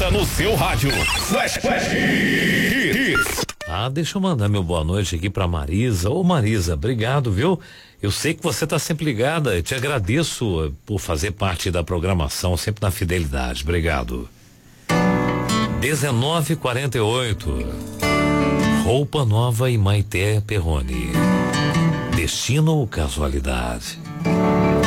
Atlântida no seu rádio. Flash Hits. Deixa eu mandar meu boa noite aqui pra Marisa. Ô Marisa, obrigado, viu? Eu sei que você tá sempre ligada, eu te agradeço por fazer parte da programação, sempre na fidelidade. Obrigado. 19:48. Roupa nova e Maité Perrone. Destino ou casualidade?